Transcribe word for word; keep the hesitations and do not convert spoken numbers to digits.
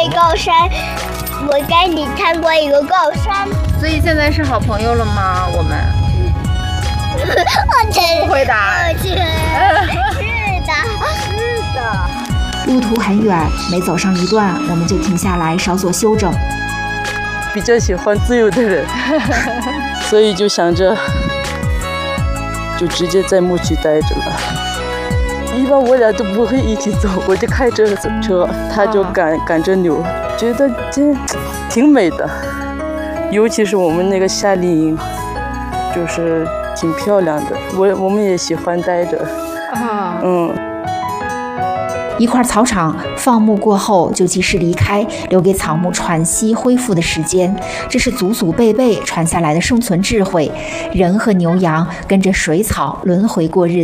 高山，我带你参观一个高山。 所以现在是好朋友了吗？我们？ 我不回答。 是是的， 是的。 路途很远，每走上一段，我们就停下来稍作休整。 比较喜欢自由的人，所以就想着，就直接在牧区待着了。一般我俩都不会一起走，我就开着车，他就赶赶着牛，觉得这挺美的。尤其是我们那个夏令营，就是挺漂亮的，我我们也喜欢待着。 啊， 嗯。 一块草场放牧过后就及时离开，留给草木喘息恢复的时间。这是祖祖辈辈传下来的生存智慧。人和牛羊跟着水草轮回过日子。